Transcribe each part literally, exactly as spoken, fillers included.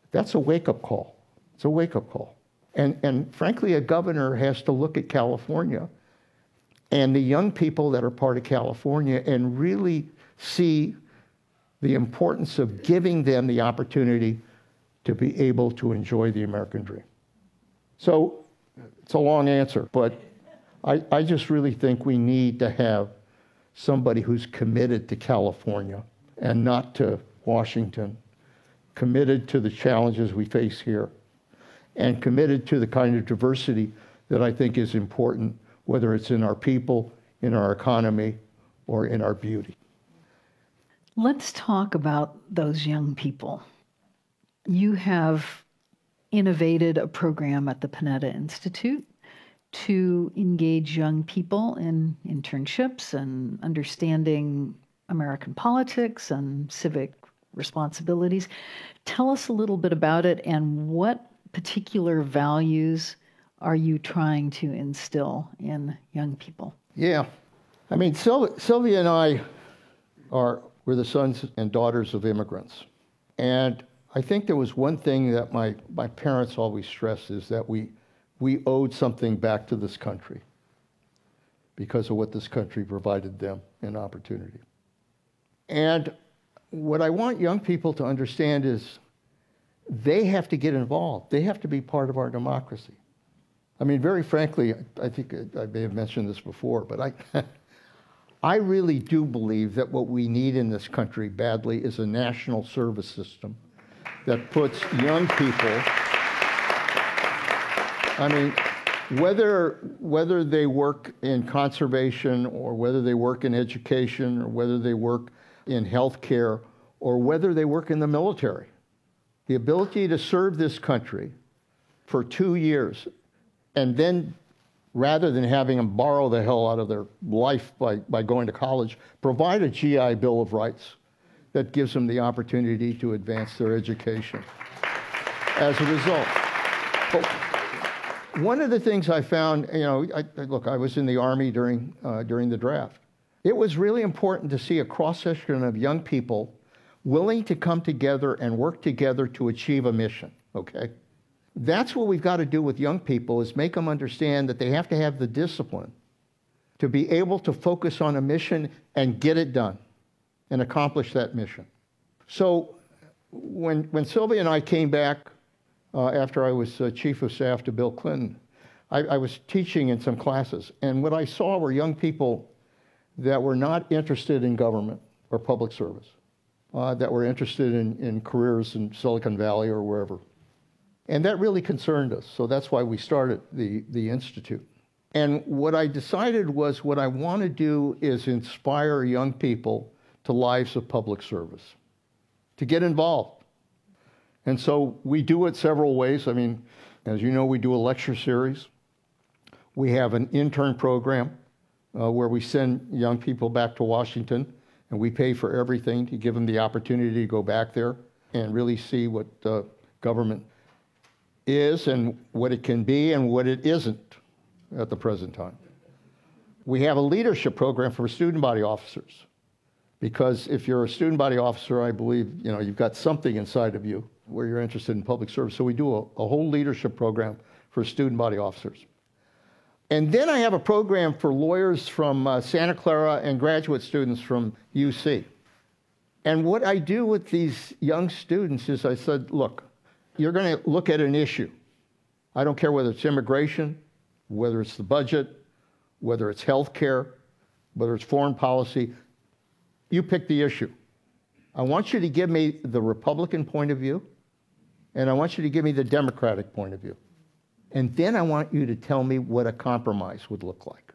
That's a wake-up call. It's a wake-up call. And, and frankly, a governor has to look at California and the young people that are part of California and really see the importance of giving them the opportunity to be able to enjoy the American dream. So it's a long answer, but I, I just really think we need to have somebody who's committed to California and not to Washington, committed to the challenges we face here, and committed to the kind of diversity that I think is important, whether it's in our people, in our economy, or in our beauty. Let's talk about those young people. You have innovated a program at the Panetta Institute to engage young people in internships and understanding American politics and civic responsibilities. Tell us a little bit about it, and what particular values are you trying to instill in young people? Yeah. I mean, Syl- Sylvia and I are, we're the sons and daughters of immigrants. And I think there was one thing that my, my parents always stressed, is that we, we owed something back to this country because of what this country provided them in opportunity. And what I want young people to understand is they have to get involved. They have to be part of our democracy. I mean, very frankly, I think I may have mentioned this before, but I, I really do believe that what we need in this country badly is a national service system that puts young people, I mean, whether, whether they work in conservation or whether they work in education or whether they work in healthcare or whether they work in the military, the ability to serve this country for two years and then, rather than having them borrow the hell out of their life by, by going to college, provide a G I Bill of Rights that gives them the opportunity to advance their education as a result. But one of the things I found, you know, I, look, I was in the Army during, uh, during the draft. It was really important to see a cross-section of young people willing to come together and work together to achieve a mission, okay? That's what we've got to do with young people, is make them understand that they have to have the discipline to be able to focus on a mission and get it done and accomplish that mission. So when, when Sylvia and I came back uh, after I was uh, chief of staff to Bill Clinton, I, I was teaching in some classes, and what I saw were young people that were not interested in government or public service, uh, that were interested in, in careers in Silicon Valley or wherever. And that really concerned us, so that's why we started the, the Institute. And what I decided was, what I want to do is inspire young people to lives of public service, to get involved. And so we do it several ways. I mean, as you know, we do a lecture series. We have an intern program uh, where we send young people back to Washington, and we pay for everything to give them the opportunity to go back there and really see what uh, government is and what it can be and what it isn't at the present time. We have a leadership program for student body officers, because if you're a student body officer, I believe, you know, you've got something inside of you where you're interested in public service. So we do a, a whole leadership program for student body officers. And then I have a program for lawyers from uh, Santa Clara and graduate students from U C. And what I do with these young students is I said, look, you're going to look at an issue. I don't care whether it's immigration, whether it's the budget, whether it's health care, whether it's foreign policy. You pick the issue. I want you to give me the Republican point of view, and I want you to give me the Democratic point of view. And then I want you to tell me what a compromise would look like.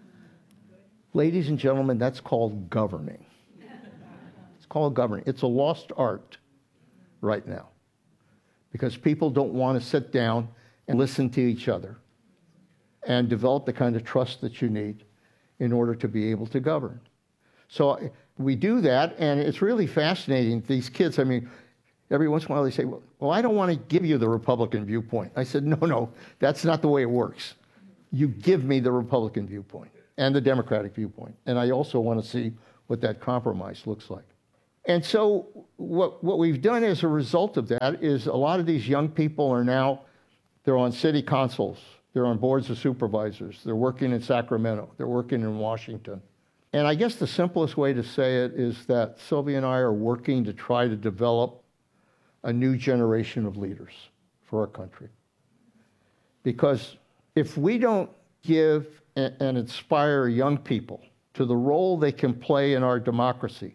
Ladies and gentlemen, that's called governing. It's called governing. It's a lost art right now, because people don't want to sit down and listen to each other and develop the kind of trust that you need in order to be able to govern. So we do that, and it's really fascinating. These kids, I mean, every once in a while they say, well, well, I don't want to give you the Republican viewpoint. I said, no, no, that's not the way it works. You give me the Republican viewpoint and the Democratic viewpoint, and I also want to see what that compromise looks like. And so what, what we've done as a result of that is a lot of these young people are now, they're on city councils, they're on boards of supervisors, they're working in Sacramento, they're working in Washington. And I guess the simplest way to say it is that Sylvia and I are working to try to develop a new generation of leaders for our country. Because if we don't give and inspire young people to the role they can play in our democracy,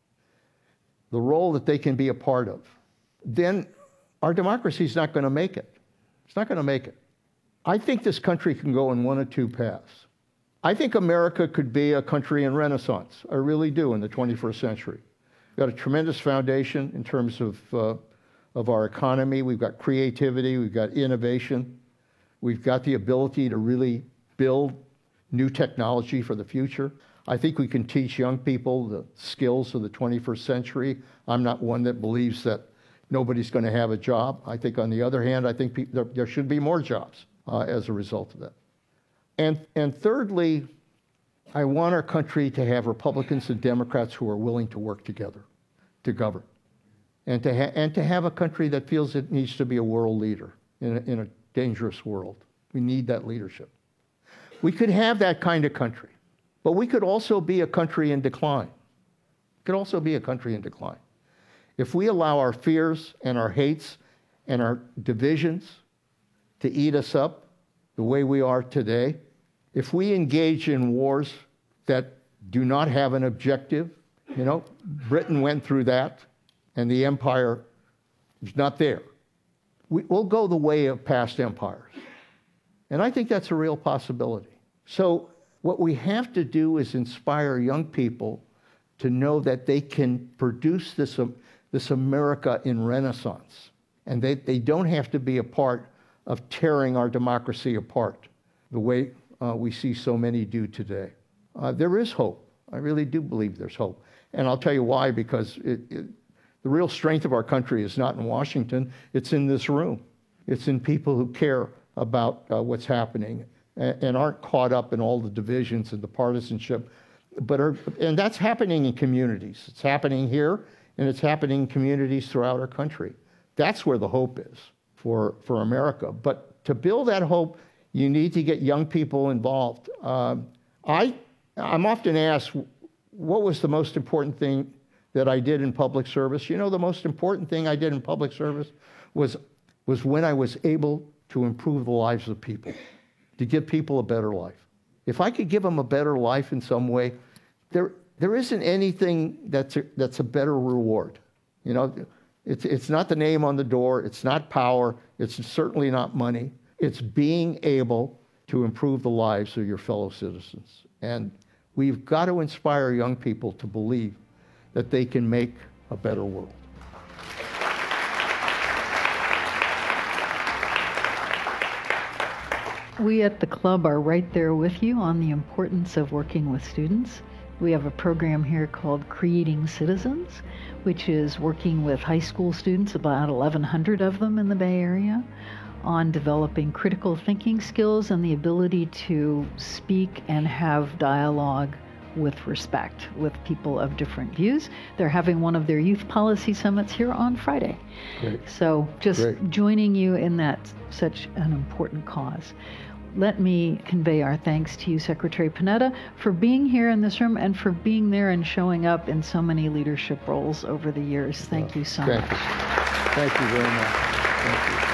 the role that they can be a part of, then our democracy is not going to make it. It's not going to make it. I think this country can go in one of two paths. I think America could be a country in Renaissance. I really do in the twenty-first century. We've got a tremendous foundation in terms of, uh, of our economy. We've got creativity. We've got innovation. We've got the ability to really build new technology for the future. I think we can teach young people the skills of the twenty-first century. I'm not one that believes that nobody's going to have a job. I think, on the other hand, I think pe- there, there should be more jobs uh, as a result of that. And, and thirdly, I want our country to have Republicans and Democrats who are willing to work together to govern, and to, ha- and to have a country that feels it needs to be a world leader in a, in a dangerous world. We need that leadership. We could have that kind of country, but we could also be a country in decline. We could also be a country in decline. If we allow our fears and our hates and our divisions to eat us up the way we are today, if we engage in wars that do not have an objective, you know, Britain went through that and the empire is not there. We, we'll go the way of past empires. And I think that's a real possibility. So what we have to do is inspire young people to know that they can produce this, um, this America in Renaissance. And they, they don't have to be a part of tearing our democracy apart the way uh, we see so many do today. Uh, there is hope. I really do believe there's hope. And I'll tell you why, because it, it, the real strength of our country is not in Washington, it's in this room. It's in people who care about uh, what's happening and, and aren't caught up in all the divisions and the partisanship. But are, and that's happening in communities. It's happening here, and it's happening in communities throughout our country. That's where the hope is for, for America. But to build that hope, you need to get young people involved. Um, I, I'm often asked, what was the most important thing that I did in public service? You know, the most important thing I did in public service was, was when I was able to improve the lives of people, to give people a better life. If I could give them a better life in some way, there, there isn't anything that's a, that's a better reward. You know, it's, it's not the name on the door, it's not power, it's certainly not money. It's being able to improve the lives of your fellow citizens. And we've got to inspire young people to believe that they can make a better world. We at the club are right there with you on the importance of working with students. We have a program here called Creating Citizens, which is working with high school students, about eleven hundred of them in the Bay Area, on developing critical thinking skills and the ability to speak and have dialogue with respect with people of different views. They're having one of their youth policy summits here on Friday. Great. So just Great. joining you in that such an important cause. Let me convey our thanks to you, Secretary Panetta, for being here in this room and for being there and showing up in so many leadership roles over the years. Thank you so Thank much. you. Thank you very much. Thank you.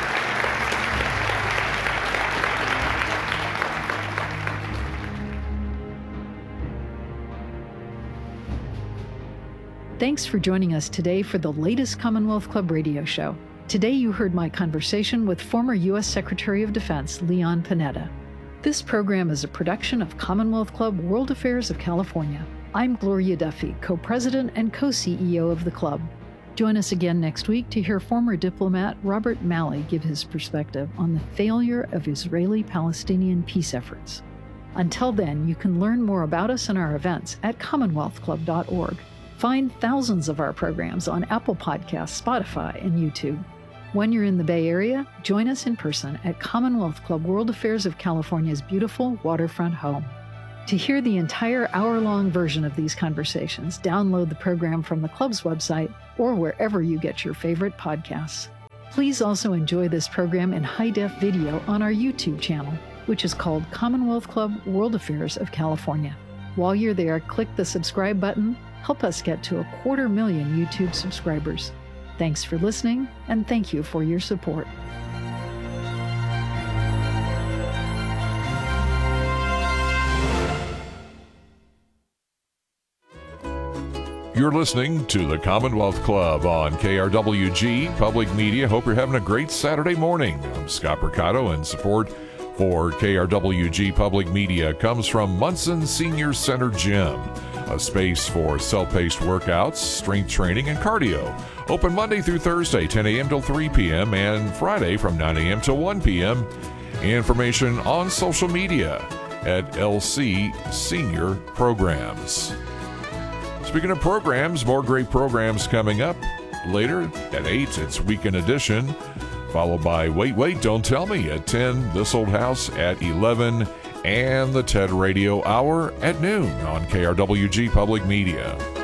Thanks for joining us today for the latest Commonwealth Club radio show. Today you heard my conversation with former U S Secretary of Defense Leon Panetta. This program is a production of Commonwealth Club World Affairs of California. I'm Gloria Duffy, co-president and co-C E O of the club. Join us again next week to hear former diplomat Robert Malley give his perspective on the failure of Israeli-Palestinian peace efforts. Until then, you can learn more about us and our events at commonwealth club dot org. Find thousands of our programs on Apple Podcasts, Spotify, and YouTube. When you're in the Bay Area, join us in person at Commonwealth Club World Affairs of California's beautiful waterfront home. To hear the entire hour-long version of these conversations, download the program from the club's website or wherever you get your favorite podcasts. Please also enjoy this program in high-def video on our YouTube channel, which is called Commonwealth Club World Affairs of California. While you're there, click the subscribe button. Help us get to a quarter million YouTube subscribers. Thanks for listening, and thank you for your support. You're listening to the Commonwealth Club on K R W G Public Media. Hope you're having a great Saturday morning. I'm Scott Mercado, and support for K R W G Public Media comes from Munson Senior Center Gym, a space for self-paced workouts, strength training, and cardio. Open Monday through Thursday, ten a.m. till three p.m., and Friday from nine a.m. till one p.m. Information on social media at L C Senior Programs. Speaking of programs, more great programs coming up. Later at eight, it's Weekend Edition, followed by Wait, Wait, Don't Tell Me at ten, This Old House at eleven, and the TED Radio Hour at noon on K R W G Public Media.